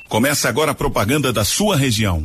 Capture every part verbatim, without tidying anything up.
Começa agora a propaganda da sua região.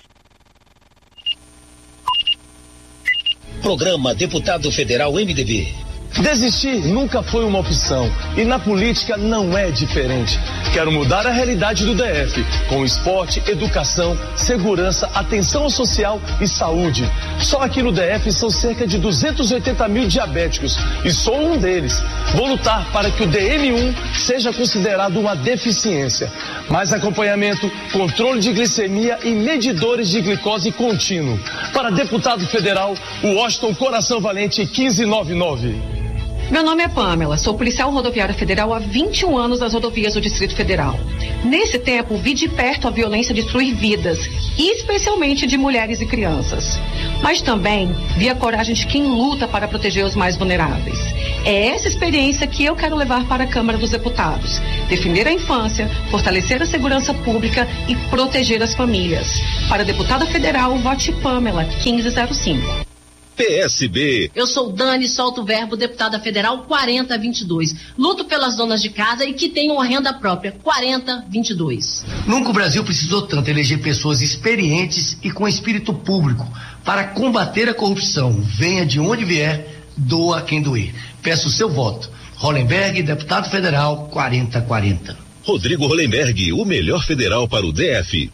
Programa Deputado Federal M D B. Desistir nunca foi uma opção e na política não é diferente. Quero mudar a realidade do D F com esporte, educação, segurança, atenção social e saúde. Só aqui no D F são cerca de duzentos e oitenta mil diabéticos e sou um deles. Vou lutar para que o D M um seja considerado uma deficiência. Mais acompanhamento, controle de glicemia e medidores de glicose contínuo. Para deputado federal, o Washington Coração Valente quinze noventa e nove. Meu nome é Pamela, sou policial rodoviária federal há vinte e um anos nas rodovias do Distrito Federal. Nesse tempo, vi de perto a violência destruir vidas, especialmente de mulheres e crianças. Mas também vi a coragem de quem luta para proteger os mais vulneráveis. É essa experiência que eu quero levar para a Câmara dos Deputados. Defender a infância, fortalecer a segurança pública e proteger as famílias. Para deputada federal, vote Pamela, quinze zero cinco. P S B. Eu sou Dani, solto o verbo, deputada federal quarenta vinte e dois. Luto pelas donas de casa e que tenham uma renda própria, quarenta vinte e dois. Nunca o Brasil precisou tanto eleger pessoas experientes e com espírito público para combater a corrupção. Venha de onde vier, doa quem doer. Peço o seu voto. Hollenberg, deputado federal quarenta quarenta. Rodrigo Hollenberg, o melhor federal para o D F.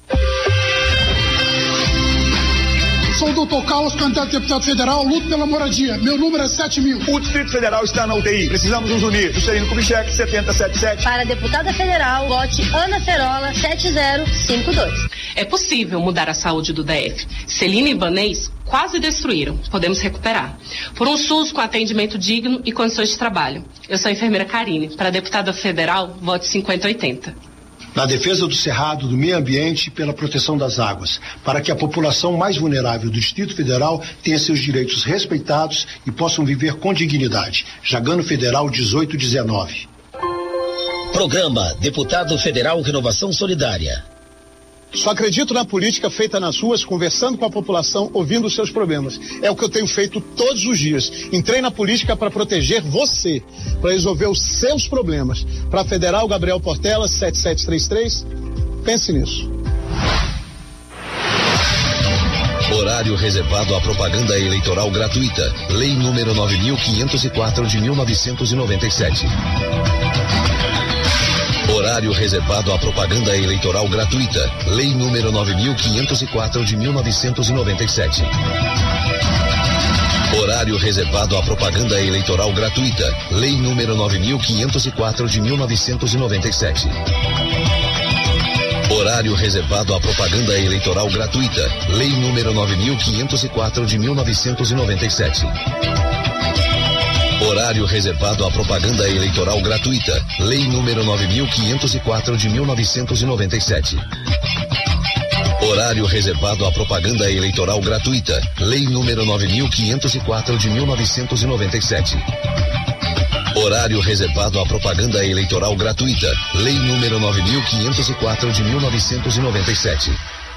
Sou o doutor Carlos, candidato a deputado federal, luto pela moradia. Meu número é sete mil. O Distrito Federal está na U T I. Precisamos nos unir. Juscelino Kubitschek, setenta e sete sete. Para deputada federal, vote Ana Ferola, sete zero cinco dois. É possível mudar a saúde do D F. Celina e Ibanez quase destruíram. Podemos recuperar. Por um SUS com atendimento digno e condições de trabalho. Eu sou a enfermeira Karine. Para deputada federal, vote cinquenta oitenta. Na defesa do cerrado, do meio ambiente e pela proteção das águas, para que a população mais vulnerável do Distrito Federal tenha seus direitos respeitados e possam viver com dignidade. Jagano Federal dezoito dezenove. Programa Deputado Federal Renovação Solidária. Só acredito na política feita nas ruas, conversando com a população, ouvindo os seus problemas. É o que eu tenho feito todos os dias. Entrei na política para proteger você, para resolver os seus problemas. Para Federal, Gabriel Portela, sete sete três três. Pense nisso. Horário reservado à propaganda eleitoral gratuita. Lei número nove mil quinhentos e quatro de mil novecentos e noventa e sete. Horário reservado à propaganda eleitoral gratuita. Lei número nove mil quinhentos e quatro de mil novecentos e noventa e sete. Horário reservado à propaganda eleitoral gratuita. Lei número nove mil quinhentos e quatro de mil novecentos e noventa e sete. Horário reservado à propaganda eleitoral gratuita. Lei número nove mil quinhentos e quatro de mil novecentos e noventa e sete. Horário reservado à propaganda eleitoral gratuita. Lei número nove mil quinhentos e quatro de mil novecentos e noventa e sete. Horário reservado à propaganda eleitoral gratuita. Lei número nove mil quinhentos e quatro de mil novecentos e noventa e sete. Horário reservado à propaganda eleitoral gratuita. Lei número nove mil quinhentos e quatro de mil novecentos e noventa e sete.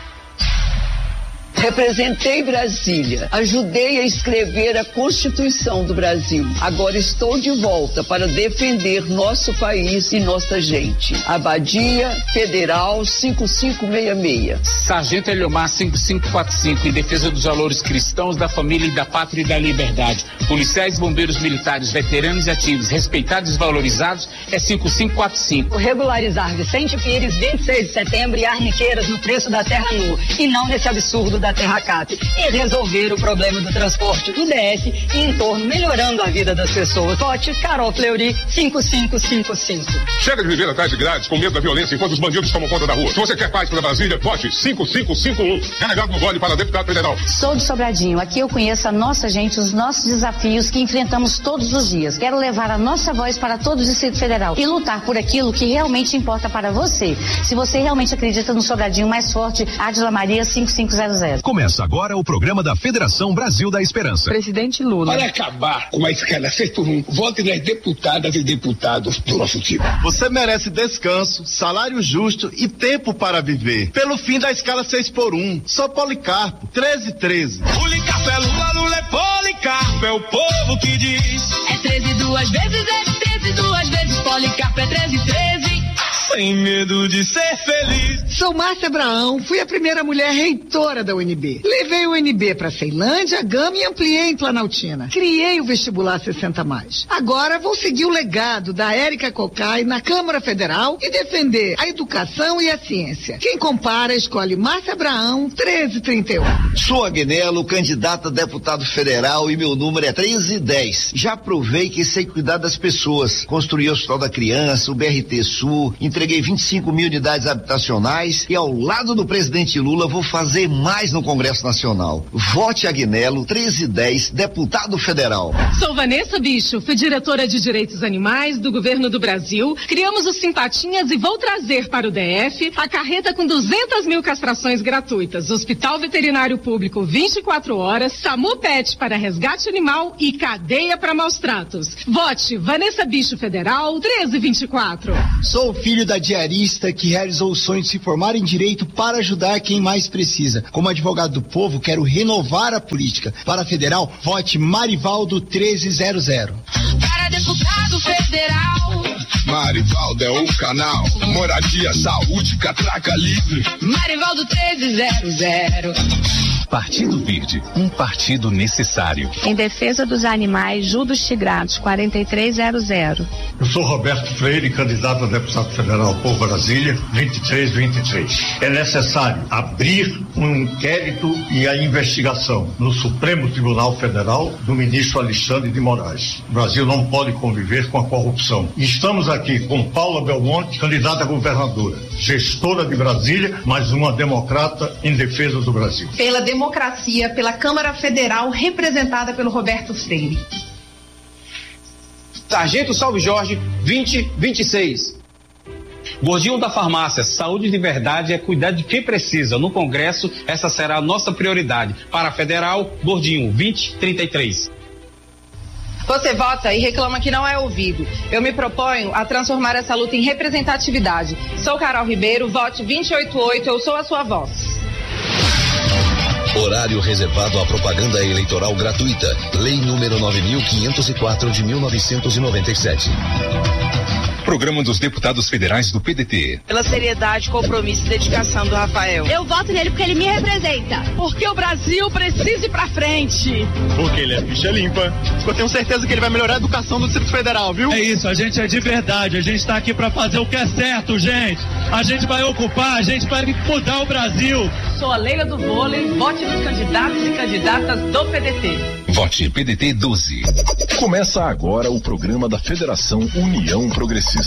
Representei Brasília, ajudei a escrever a Constituição do Brasil. Agora estou de volta para defender nosso país e nossa gente. Abadia Federal cinco cinco seis seis. Sargento Eliomar cinco cinco quatro cinco, em defesa dos valores cristãos, da família e da pátria e da liberdade. Policiais, bombeiros militares, veteranos e ativos, respeitados e valorizados, é cinco cinco quatro cinco. Regularizar Vicente Pires, vinte e seis de setembro, e Arniqueiras no preço da terra nua, e não nesse absurdo da Terra Cap, e resolver o problema do transporte do D F e em torno, melhorando a vida das pessoas. Vote Carol Fleury, cinco cinco cinco cinco. Chega de viver atrás de grades com medo da violência enquanto os bandidos tomam conta da rua. Se você quer paz para Brasília, vote cinco cinco cinco um. Delegado no Gole para deputado federal. Sou de Sobradinho. Aqui eu conheço a nossa gente, os nossos desafios que enfrentamos todos os dias. Quero levar a nossa voz para todo o Distrito Federal e lutar por aquilo que realmente importa para você. Se você realmente acredita no Sobradinho mais forte, Adila Maria cinco cinco zero zero. Começa agora o programa da Federação Brasil da Esperança. Presidente Lula. Para acabar com a escala seis por um, vote nas deputadas e deputados do nosso time. Você merece descanso, salário justo e tempo para viver. Pelo fim da escala seis por um, só Policarpo, treze treze. Policarpo é Lula, Lula é Policarpo, é o povo que diz. É treze duas vezes, é treze duas vezes, Policarpo é treze treze. sem medo de ser feliz. Sou Márcia Abraão, fui a primeira mulher reitora da U N B. Levei o U N B para Ceilândia, Gama e ampliei em Planaltina. Criei o vestibular sessenta mais. Agora vou seguir o legado da Érica Cocai na Câmara Federal e defender a educação e a ciência. Quem compara, escolhe Márcia Abraão, treze trinta e um. Sou Agnello, candidata a deputado federal e meu número é treze dez. Já provei que sei cuidar das pessoas. Construí o Hospital da Criança, o B R T Sul, entreguei vinte e cinco mil unidades habitacionais e ao lado do presidente Lula vou fazer mais no Congresso Nacional. Vote Agnello, treze dez, deputado federal. Sou Vanessa Bicho, fui diretora de Direitos Animais do Governo do Brasil. Criamos o Simpatinhas e vou trazer para o D F a carreta com duzentas mil castrações gratuitas, Hospital Veterinário Público vinte e quatro horas, SAMU Pet para resgate animal e cadeia para maus tratos. Vote Vanessa Bicho Federal, treze vinte e quatro. Sou filho da diarista que realizou o sonho de se formar em direito para ajudar quem mais precisa. Como advogado do povo, quero renovar a política. Para federal, vote Marivaldo treze zero zero. Para deputado federal. Marivaldo é o canal. Moradia, saúde, catraca livre. Marivaldo treze zero zero. Partido Verde, um partido necessário. Em defesa dos animais, Judos Tigrados, quarenta e três zero zero. Eu sou Roberto Freire, candidato a deputado federal por Brasília, vinte e três vinte e três. É necessário abrir um inquérito e a investigação no Supremo Tribunal Federal do ministro Alexandre de Moraes. O Brasil não pode conviver com a corrupção. E estamos aqui com Paula Belmonte, candidata a governadora, gestora de Brasília, mas uma democrata em defesa do Brasil. Pela democracia, pela Câmara Federal, representada pelo Roberto Freire. Sargento Salve Jorge, vinte vinte e seis. Gordinho da farmácia, saúde de verdade é cuidar de quem precisa. No Congresso, essa será a nossa prioridade. Para a Federal, Gordinho, vinte trinta e três. Você vota e reclama que não é ouvido. Eu me proponho a transformar essa luta em representatividade. Sou Carol Ribeiro, vote vinte e oito oito, eu sou a sua voz. Horário reservado à propaganda eleitoral gratuita. Lei número nove mil quinhentos e quatro de mil novecentos e noventa e sete. Programa dos Deputados Federais do P D T. Pela seriedade, compromisso e dedicação do Rafael. Eu voto nele porque ele me representa. Porque o Brasil precisa ir pra frente. Porque ele é ficha limpa. Eu tenho certeza que ele vai melhorar a educação do Distrito Federal, viu? É isso, a gente é de verdade. A gente tá aqui pra fazer o que é certo, gente. A gente vai ocupar, a gente vai mudar o Brasil. Sou a Leila do Vôlei, vote nos candidatos e candidatas do P D T. Vote P D T doze. Começa agora o programa da Federação União Progressista.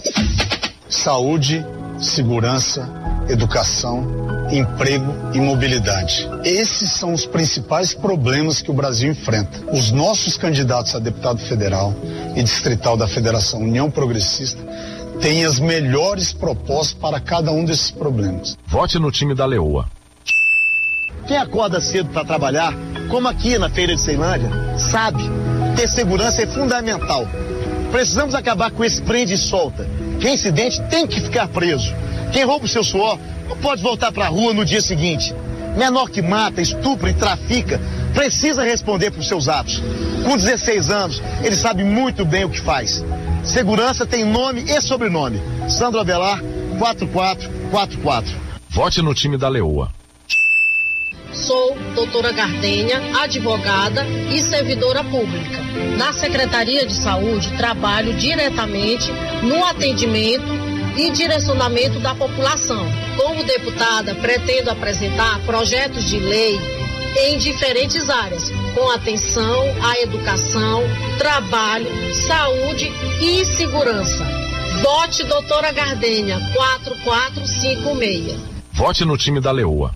Saúde, segurança, educação, emprego e mobilidade. Esses são os principais problemas que o Brasil enfrenta. Os nossos candidatos a deputado federal e distrital da Federação União Progressista têm as melhores propostas para cada um desses problemas. Vote no time da Leoa. Quem acorda cedo para trabalhar, como aqui na Feira de Ceilândia, sabe, ter segurança é fundamental. Precisamos acabar com esse prende e solta. Quem se dente tem que ficar preso. Quem rouba o seu suor não pode voltar para a rua no dia seguinte. Menor que mata, estupra e trafica precisa responder por seus atos. Com dezesseis anos, ele sabe muito bem o que faz. Segurança tem nome e sobrenome. Sandro Avelar, quatro quatro quatro quatro. Vote no time da Leoa. Sou doutora Gardênia, advogada e servidora pública. Na Secretaria de Saúde, trabalho diretamente no atendimento e direcionamento da população. Como deputada, pretendo apresentar projetos de lei em diferentes áreas, com atenção à educação, trabalho, saúde e segurança. Vote doutora Gardênia, quatro quatro cinco seis. Vote no time da Leoa.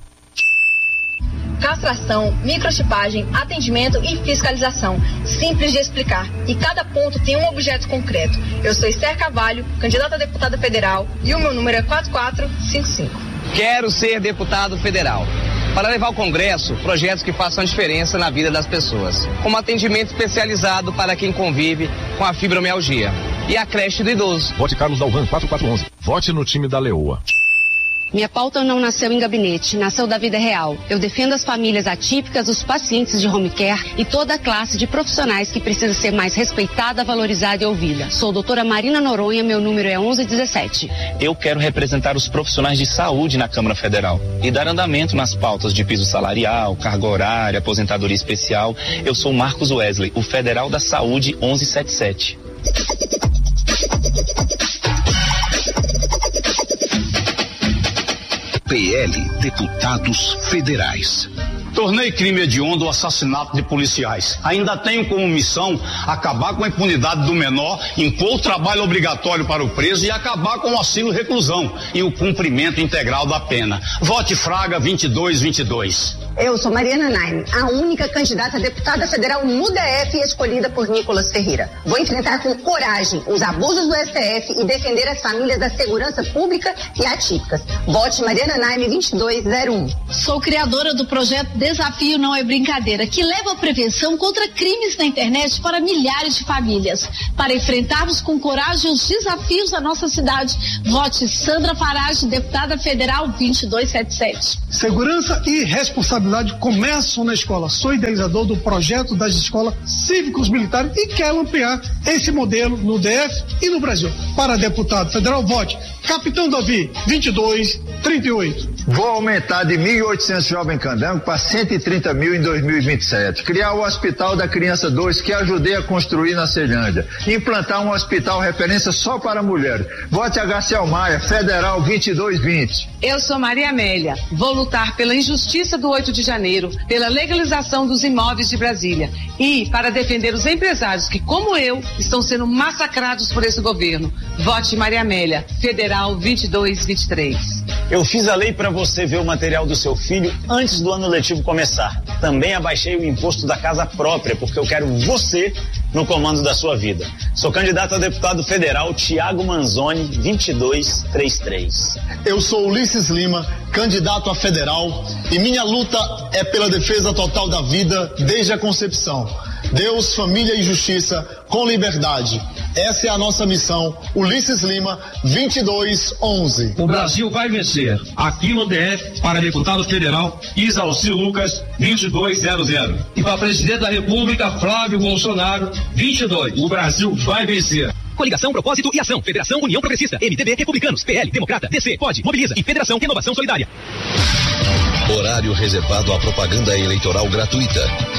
Castração, microchipagem, atendimento e fiscalização. Simples de explicar. E cada ponto tem um objeto concreto. Eu sou Esther Carvalho, candidata a deputada federal, e o meu número é quatro quatro cinco cinco. Quero ser deputado federal. Para levar ao Congresso projetos que façam diferença na vida das pessoas. Como atendimento especializado para quem convive com a fibromialgia. E a creche do idoso. Vote Carlos Dalvan, quatro quatro um um. Vote no time da Leoa. Minha pauta não nasceu em gabinete, nasceu da vida real. Eu defendo as famílias atípicas, os pacientes de home care e toda a classe de profissionais que precisa ser mais respeitada, valorizada e ouvida. Sou doutora Marina Noronha, meu número é onze dezessete. Eu quero representar os profissionais de saúde na Câmara Federal e dar andamento nas pautas de piso salarial, carga horária, aposentadoria especial. Eu sou Marcos Wesley, o Federal da Saúde onze setenta e sete. P L Deputados Federais. Tornei crime hediondo o assassinato de policiais. Ainda tenho como missão acabar com a impunidade do menor, impor o trabalho obrigatório para o preso e acabar com o auxílio reclusão e o cumprimento integral da pena. Vote Fraga vinte e dois vinte e dois. Eu sou Mariana Naime, a única candidata a deputada federal no D F escolhida por Nicolas Ferreira. Vou enfrentar com coragem os abusos do S T F e defender as famílias da segurança pública e atípicas. Vote Mariana Naime vinte e dois zero um. Sou criadora do projeto Desafio Não é Brincadeira, que leva a prevenção contra crimes na internet para milhares de famílias. Para enfrentarmos com coragem os desafios da nossa cidade, vote Sandra Farage, deputada federal vinte e dois setenta e sete. Segurança e responsabilidade começam na escola. Sou idealizador do projeto das escolas cívicos militares e quero ampliar esse modelo no D F e no Brasil. Para deputado federal, vote Capitão Davi vinte e dois trinta e oito. Vou aumentar de mil e oitocentos jovem candango para cento e trinta mil em dois mil e vinte e sete. Criar o Hospital da Criança dois, que ajudei a construir na Ceilândia. Implantar um hospital referência só para mulheres. Vote H C Maia, Federal vinte e dois vinte. Eu sou Maria Amélia. Vou lutar pela injustiça do oito de janeiro, pela legalização dos imóveis de Brasília e para defender os empresários que, como eu, estão sendo massacrados por esse governo. Vote Maria Amélia, Federal vinte e dois vinte e três. Eu fiz a lei para você ver o material do seu filho antes do ano letivo começar. Também abaixei o imposto da casa própria, porque eu quero você no comando da sua vida. Sou candidato a deputado federal Tiago Manzoni, vinte e dois trinta e três. Eu sou Ulisses Lima, candidato a federal, e minha luta é pela defesa total da vida desde a concepção. Deus, família e justiça com liberdade. Essa é a nossa missão. Ulisses Lima, vinte e dois onze. O Brasil vai vencer. Aqui no D F, para deputado federal, Isalci Lucas, vinte e dois zero zero. E para presidente da República, Flávio Bolsonaro, vinte e dois. O Brasil vai vencer. Coligação, Propósito e Ação. Federação União Progressista. M D B, Republicanos. P L, Democrata. D C, Pode, Mobiliza. E Federação Renovação Solidária. Horário reservado à propaganda eleitoral gratuita.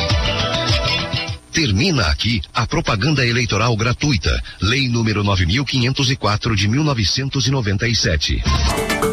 Termina aqui a propaganda eleitoral gratuita. Lei número nove mil quinhentos e quatro de mil novecentos e noventa e sete.